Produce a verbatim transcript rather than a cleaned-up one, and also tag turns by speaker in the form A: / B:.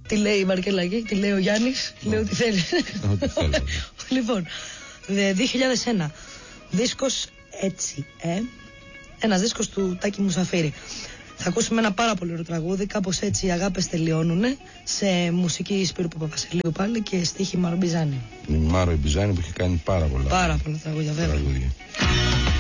A: Τι λέει η Μαρκέλα εκεί, τι λέει ο Γιάννης, λέω τι θέλει. Λοιπόν, δύο χιλιάδες ένα, δίσκος Έτσι, ε. Ένας δίσκος του Τάκη Μουσαφίρη. Θα ακούσουμε ένα πάρα πολύ ωραίο τραγούδι, κάπως έτσι οι αγάπες τελειώνουνε, σε μουσική Σπύρου Παπαβασιλείου πάλι και στίχη Μάρο Μπιζάνη.
B: Η Μάρο Μπιζάνη που έχει κάνει πάρα πολλά.
A: Πάρα πολλά τραγούδια, βέβαια.
B: Τραγούδια.